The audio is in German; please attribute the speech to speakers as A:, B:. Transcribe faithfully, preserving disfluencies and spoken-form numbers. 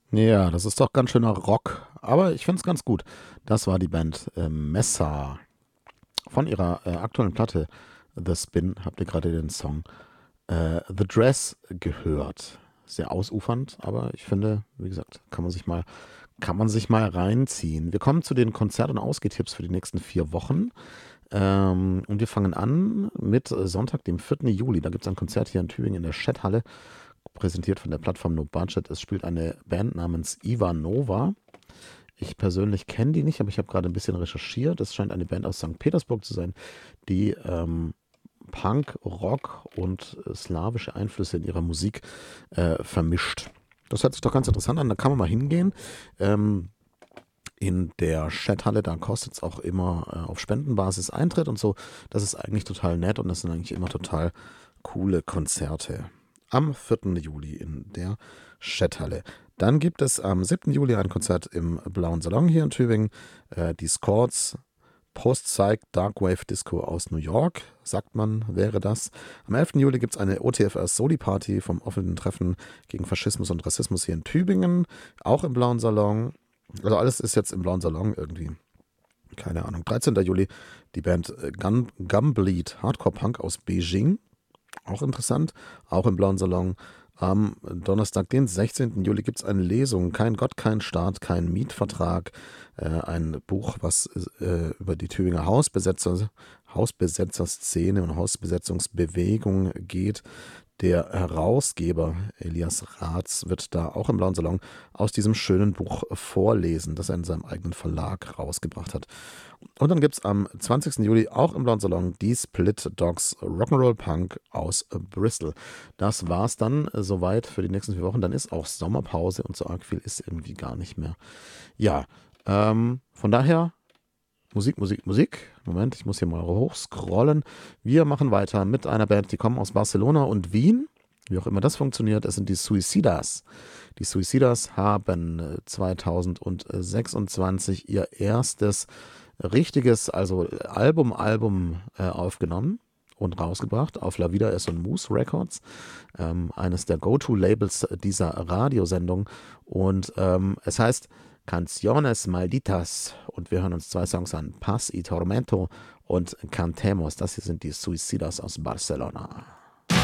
A: Ja, das ist doch ganz schöner Rock, aber ich finde es ganz gut. Das war die Band äh, Messa. Von ihrer äh, aktuellen Platte The Spin habt ihr gerade den Song äh, The Dress gehört. Sehr ausufernd, aber ich finde, wie gesagt, kann man sich mal, kann man sich mal reinziehen. Wir kommen zu den Konzert- und Ausgehtipps für die nächsten vier Wochen. Ähm, und wir fangen an mit äh, Sonntag, dem vierten Juli. Da gibt es ein Konzert hier in Tübingen in der Schetthalle, präsentiert von der Plattform No Budget. Es spielt eine Band namens Ivanova. Ich persönlich kenne die nicht, aber ich habe gerade ein bisschen recherchiert. Es scheint eine Band aus Sankt Petersburg zu sein, die ähm, Punk, Rock und äh, slawische Einflüsse in ihrer Musik äh, vermischt. Das hört sich doch ganz interessant an. Da kann man mal hingehen. Ähm, in der Chathalle, da kostet es auch immer äh, auf Spendenbasis Eintritt und so. Das ist eigentlich total nett und das sind eigentlich immer total coole Konzerte. Am vierten Juli in der Chathalle. Dann gibt es am siebten Juli ein Konzert im Blauen Salon hier in Tübingen. Äh, die Scords Post-Psych Darkwave Disco aus New York, sagt man, wäre das. Am elften Juli gibt es eine O T F R Soli-Party vom offenen Treffen gegen Faschismus und Rassismus hier in Tübingen, auch im Blauen Salon. Also alles ist jetzt im Blauen Salon irgendwie. Keine Ahnung. dreizehnten Juli die Band äh, Gun, Gumbleed Hardcore Punk aus Beijing. Auch interessant. Auch im Blauen Salon. Am Donnerstag, den sechzehnten Juli, gibt es eine Lesung. Kein Gott, kein Staat, kein Mietvertrag. Äh, ein Buch, was äh, über die Tübinger Hausbesetzer, Hausbesetzerszene und Hausbesetzungsbewegung geht. Der Herausgeber Elias Raths wird da auch im Blauen Salon aus diesem schönen Buch vorlesen, das er in seinem eigenen Verlag rausgebracht hat. Und dann gibt es am zwanzigsten Juli auch im Blauen Salon die Split Dogs Rock'n'Roll Punk aus Bristol. Das war's dann äh, soweit für die nächsten vier Wochen. Dann ist auch Sommerpause und so arg viel ist irgendwie gar nicht mehr. Ja, ähm, von daher Musik, Musik, Musik. Moment, ich muss hier mal hochscrollen. Wir machen weiter mit einer Band, die kommen aus Barcelona und Wien. Wie auch immer das funktioniert, es sind die Suicidas. Die Suicidas haben äh, zwanzig sechsundzwanzig ihr erstes richtiges, also Album, Album äh, aufgenommen und rausgebracht auf La Vida es un Mus Records, ähm, eines der Go-To-Labels dieser Radiosendung. Und ähm, es heißt Canciones Malditas und wir hören uns zwei Songs an, Paz y Tormento und Cantemos. Das hier sind die Suicidas aus Barcelona.